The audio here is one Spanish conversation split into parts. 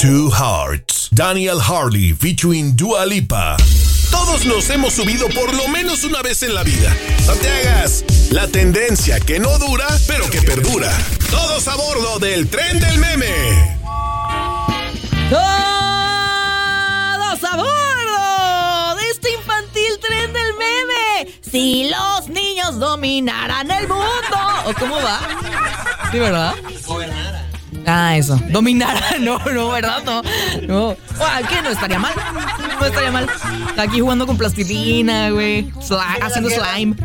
Two Hearts, Daniel Harley featuring Dua Lipa. Todos nos hemos subido por lo menos una vez en la vida. No te hagas la tendencia que no dura, pero que perdura. Todos a bordo del tren del meme. Todos a bordo de este infantil tren del meme. Si los niños dominaran el mundo. ¿O cómo va? Sí, ¿verdad? Gobernara. Ah, eso. Dominara. No, ¿verdad? No. ¿Qué? No estaría mal. No estaría mal. Está aquí jugando con plastilina, güey. Haciendo slime.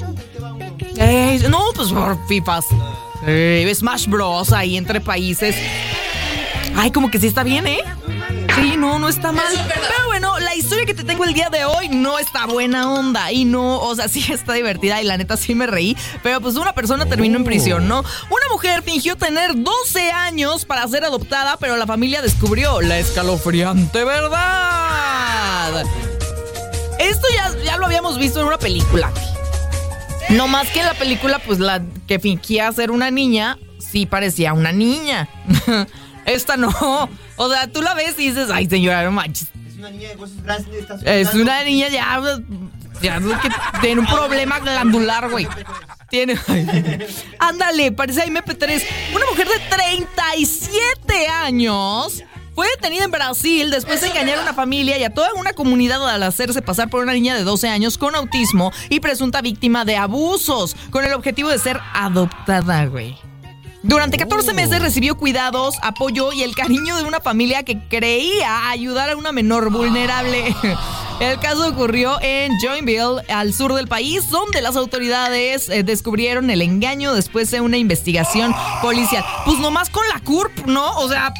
No, pues por FIFAs. Smash Bros. Ahí entre países. Ay, como que sí está bien, ¿eh? Sí, no está mal. Pero bueno, la historia que te tengo el día de hoy no está buena onda. Y no, o sea, sí está divertida y la neta sí me reí. Pero pues una persona terminó en prisión, ¿no? Una mujer fingió tener 12 años para ser adoptada, pero la familia descubrió la escalofriante verdad. Esto ya lo habíamos visto en una película. No más que en la película, pues la que fingía ser una niña, sí parecía una niña. Esta no. O sea, tú la ves y dices, ay, señora, no manches. Es una niña de huesos grandes. Es una niña ya que tiene un problema glandular, güey. Ándale, parece MP3. Una mujer de 37 años fue detenida en Brasil después de engañar a una familia y a toda una comunidad al hacerse pasar por una niña de 12 años con autismo y presunta víctima de abusos, con el objetivo de ser adoptada, güey. Durante 14 meses recibió cuidados, apoyo y el cariño de una familia que creía ayudar a una menor vulnerable. El caso ocurrió en Joinville, al sur del país, donde las autoridades descubrieron el engaño después de una investigación policial. Pues nomás con la CURP, ¿no? O sea...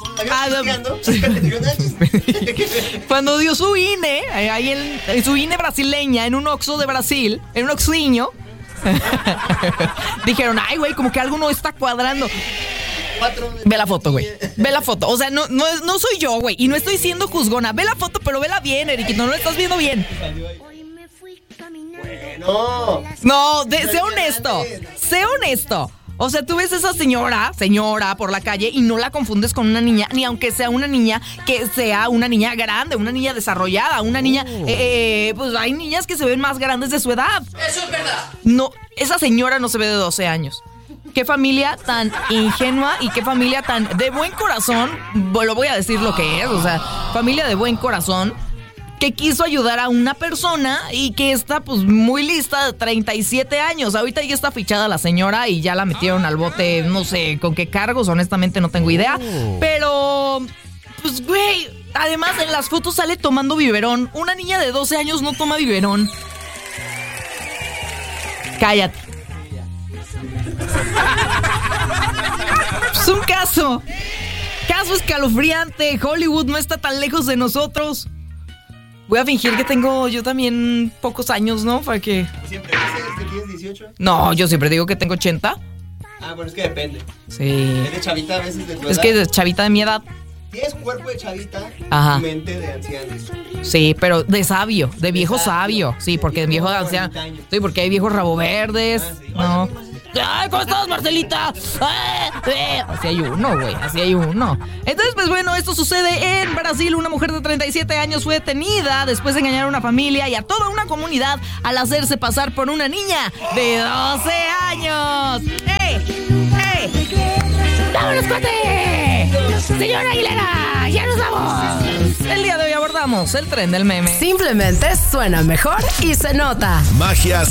Cuando dio su INE, ahí en su INE brasileña, en un Oxxo de Brasil, en un Oxxinho, dijeron, ay, güey, como que algo no está cuadrando. Ve la foto, güey. Ve la foto. O sea, no soy yo, güey. Y no estoy siendo juzgona. Ve la foto, pero vela bien, Eriquito. No lo estás viendo bien. No, sé honesto. Sé honesto. O sea, tú ves a esa señora por la calle y no la confundes con una niña, ni aunque sea una niña que sea una niña grande, una niña desarrollada, una niña... pues hay niñas que se ven más grandes de su edad. Eso es verdad. No, esa señora no se ve de 12 años. Qué familia tan ingenua y qué familia tan de buen corazón, lo voy a decir lo que es, o sea, familia de buen corazón, que quiso ayudar a una persona y que está pues muy lista de 37 años. Ahorita ya está fichada la señora y ya la metieron al bote, no sé con qué cargos, honestamente no tengo idea. Pero, pues güey, además en las fotos sale tomando biberón. Una niña de 12 años no toma biberón. Cállate. Es un caso escalofriante. Hollywood no está tan lejos de nosotros. Voy a fingir que tengo yo también pocos años, ¿no? Para que... ¿Siempre dices que tienes 18? No, yo siempre digo que tengo 80. Ah, bueno, es que depende. Sí. Es de chavita a veces de tu edad. Es que de chavita de mi edad. Tienes cuerpo de chavita, Ajá. mente de anciano. Sí, pero de sabio, de viejo sabio. Sí, porque de viejo de anciano. 40 años. Sí, porque hay viejos rabo verdes. Sí. No. ¡Ay, ¿cómo estás, Marcelita? Así hay uno, güey, así hay uno. Entonces, pues bueno, esto sucede en Brasil. Una mujer de 37 años fue detenida después de engañar a una familia y a toda una comunidad al hacerse pasar por una niña de 12 años. ¡Vámonos, cuate! Señora Aguilera, ya nos vamos. El día de hoy abordamos el tren del meme. Simplemente suena mejor y se nota. Magia